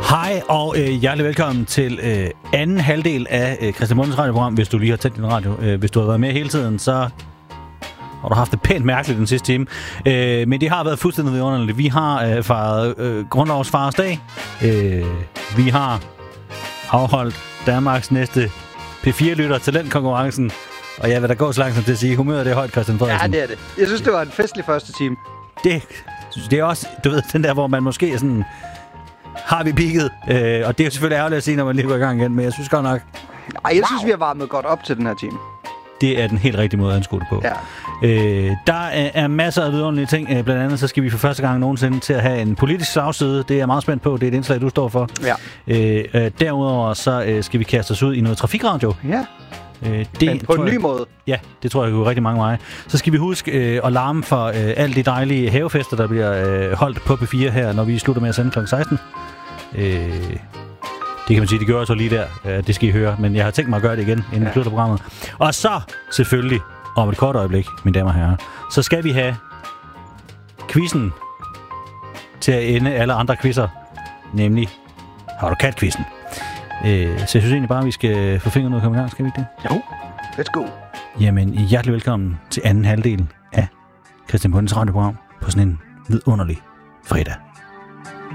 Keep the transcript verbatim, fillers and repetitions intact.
Hej og øh, hjertelig velkommen til øh, anden halvdel af øh, Christian Mundens radioprogram. Hvis du lige har tændt din radio, øh, hvis du har været med hele tiden, så har du haft det pænt mærkeligt den sidste time. Øh, men det har været fuldstændig vidunderligt. Vi har øh, fejret øh, Grundlovs Fars Dag. Øh, vi har afholdt Danmarks næste P fire-lytter talentkonkurrencen. Og jeg vil da gå så langsomt til at sige, at humøret det er højt, Christian Frederiksen. Ja, det er det. Jeg synes, det var en festlig første time. Det, det er også, du ved, den der, hvor man måske er sådan... Har vi peaked? Øh, og det er jo selvfølgelig ærgerligt at sige, når man lige går i gang igen, men jeg synes godt nok... Nej, jeg synes, wow. vi har varmet godt op til den her time. Det er den helt rigtige måde at anskue det på. Ja. Øh, der er, er masser af vidunderlige ting. Øh, blandt andet så skal vi for første gang nogensinde til at have en politisk slagside. Det er jeg meget spændt på. Det er et indslag, du står for. Ja. Øh, øh, derudover så øh, skal vi kaste os ud i noget trafikradio. Ja. Øh, det, Men på en ny jeg, måde. Ja, det tror jeg kunne rigtig mange veje. Så skal vi huske øh, at larme for øh, alle de dejlige havefester, der bliver øh, holdt på P fire her, når vi slutter med at sende klokken seksten. Øh, det kan man sige, det gør jeg så lige der. Øh, det skal I høre, men jeg har tænkt mig at gøre det igen, inden vi ja. slutter programmet. Og så selvfølgelig, om et kort øjeblik, mine damer og herrer, så skal vi have quizzen til at ende alle andre quizzer, nemlig Har du kat-quizzen. Øh, så jeg synes egentlig bare, at vi skal få fingeren ud og komme i gang. Skal vi ikke det? Jo, let's go. Jamen, hjertelig velkommen til anden halvdel af Christian Mundens radioprogram på sådan en vidunderlig fredag.